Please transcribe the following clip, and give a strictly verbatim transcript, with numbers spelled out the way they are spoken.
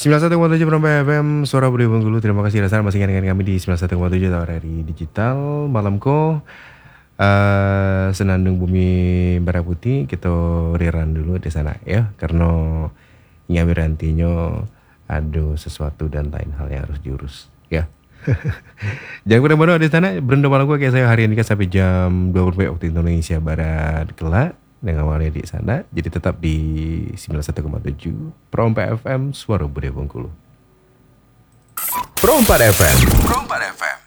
sembilan puluh satu koma tujuh Perompak F M, Suara Budi Bengkulu. Terima kasih Rasan masih dengan kami di sembilan puluh satu koma tujuh Tawar Hari Digital. Malamku uh, Senandung Bumi Merah Putih. Kita riran dulu di sana ya, karena nyamirantinya ada sesuatu dan lain hal yang harus diurus ya. Jangan kemana-mana di sana. Berendam malam gue kayak saya hari ini kan sampai jam dua puluh waktu Indonesia Barat kelak dengan awalnya di sana. Jadi tetap di sembilan puluh satu koma tujuh Perompak F M, Suara Budi Bengkulu. Perompak F M. Perompak F M.